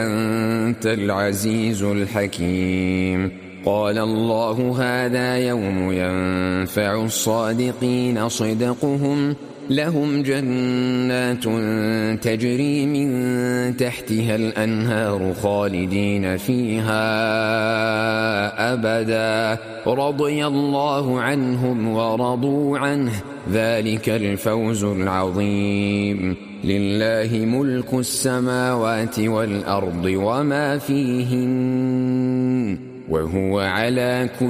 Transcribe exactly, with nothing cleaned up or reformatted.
أنت العزيز الحكيم. قال الله هذا يوم ينفع الصادقين صدقهم لهم جنات تجري من تحتها الأنهار خالدين فيها أبدا رضي الله عنهم ورضوا عنه ذلك الفوز العظيم. لله ملك السماوات والأرض وما فيهن وهو على كل